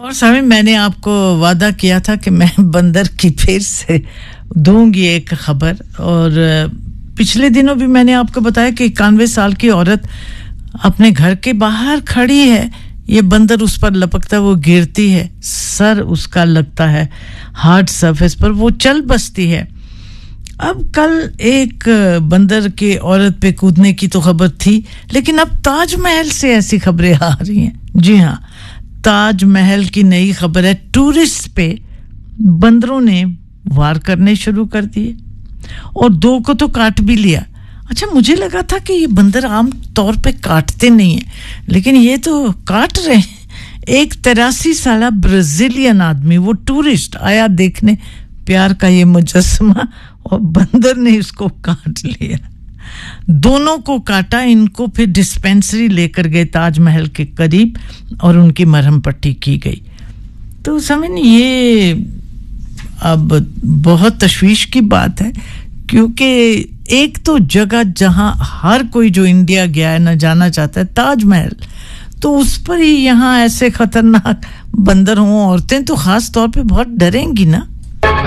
और समय मैंने आपको वादा किया था कि मैं बंदर की फिर से दूंगी एक खबर, और पिछले दिनों भी मैंने आपको बताया कि 91 साल की औरत अपने घर के बाहर खड़ी है, ये बंदर उस पर लपकता, वो गिरती है, सर उसका लगता है हार्ड सरफेस पर, वो चल बसती है। अब कल एक बंदर के औरत पे कूदने की तो खबर थी, लेकिन अब ताजमहल से ऐसी खबरें आ रही हैं। जी हाँ, ताजमहल की नई खबर है, टूरिस्ट पे बंदरों ने वार करने शुरू कर दिए और 2 को तो काट भी लिया। अच्छा, मुझे लगा था कि ये बंदर आम तौर पे काटते नहीं हैं, लेकिन ये तो काट रहे हैं। एक 83 साला ब्राजीलियन आदमी, वो टूरिस्ट आया देखने प्यार का ये मुजस्समा, और बंदर ने इसको काट लिया। दोनों को काटा, इनको फिर डिस्पेंसरी लेकर गए ताजमहल के करीब और उनकी मरहम पट्टी की गई। तो समझ ये अब बहुत तशवीश की बात है, क्योंकि एक तो जगह जहां हर कोई जो इंडिया गया है ना जाना चाहता है, ताजमहल, तो उस पर ही यहाँ ऐसे खतरनाक बंदर हों, औरतें तो खास तौर पे बहुत डरेंगी ना।